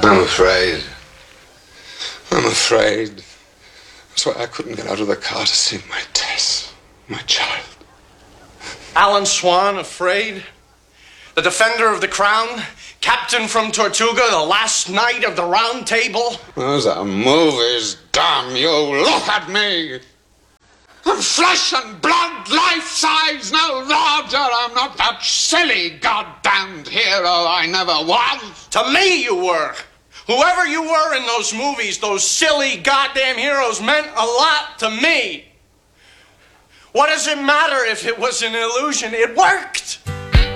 I'm afraid. I'm afraid. That's why I couldn't get out of the car to see my Tess, my child. Alan Swan, afraid? The defender of the crown? Captain from Tortuga, the last knight of the Round Table? Those are movies, damn you. Look at me. I'm flesh and blood, life-size, no larger. I'm not that silly goddamned hero I never was. To me, you were. Whoever you were in those movies, those silly goddamn heroes meant a lot to me. What does it matter if it was an illusion? It worked.